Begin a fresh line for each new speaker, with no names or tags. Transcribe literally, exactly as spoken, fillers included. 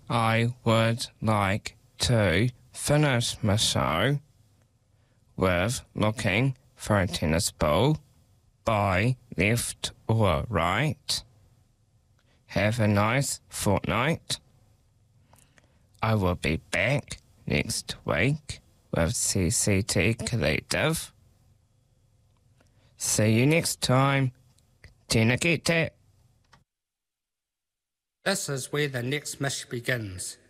I would like to finish my show with looking for a tennis ball by left or right. Have a nice fortnight. I will be back next week with C C T Collective. See you next time. Tēnā kite.
This is where the next mish begins.